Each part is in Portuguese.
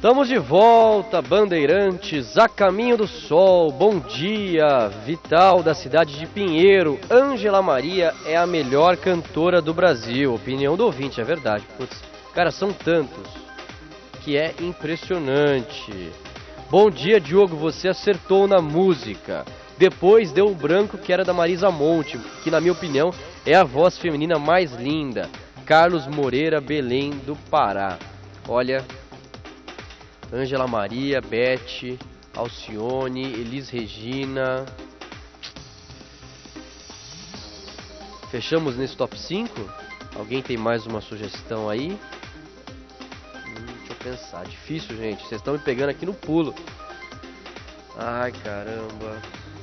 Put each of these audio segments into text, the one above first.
Estamos de volta, Bandeirantes, a caminho do sol. Bom dia, Vital da cidade de Pinheiro. Ângela Maria é a melhor cantora do Brasil. Opinião do ouvinte, é verdade. Putz, cara, são tantos que é impressionante. Bom dia, Diogo, você acertou na música. Depois deu o branco, que era da Marisa Monte, que na minha opinião é a voz feminina mais linda. Carlos Moreira, Belém do Pará. Olha, Ângela Maria, Beth, Alcione, Elis Regina. Fechamos nesse top 5? Alguém tem mais uma sugestão aí? Deixa eu pensar. Difícil, gente. Vocês estão me pegando aqui no pulo. Ai, caramba.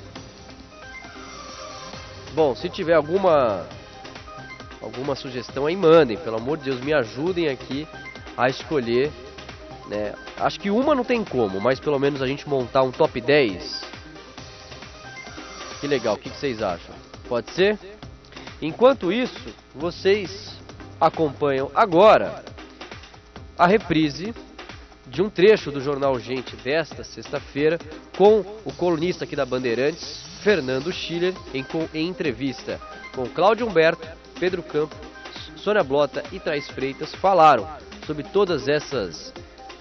Bom, se tiver alguma sugestão aí, mandem. Pelo amor de Deus, me ajudem aqui a escolher, né? Acho que uma não tem como, mas pelo menos a gente montar um top 10. Que legal, o que vocês acham? Pode ser? Enquanto isso, vocês acompanham agora a reprise de um trecho do Jornal Gente desta sexta-feira com o colunista aqui da Bandeirantes, Fernando Schiller, em entrevista com Cláudio Humberto, Pedro Campos, Sônia Blota e Thaís Freitas. Falaram sobre todas essas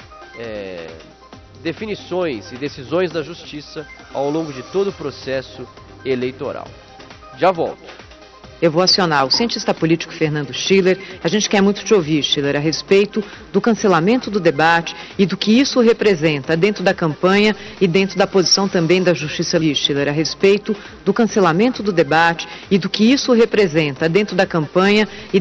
definições e decisões da Justiça ao longo de todo o processo eleitoral. Já volto. Eu vou acionar o cientista político Fernando Schiller. A gente quer muito te ouvir, Schiller, a respeito do cancelamento do debate e do que isso representa dentro da campanha e dentro da posição também da Justiça. Schiller, a respeito do cancelamento do debate e do que isso representa dentro da campanha e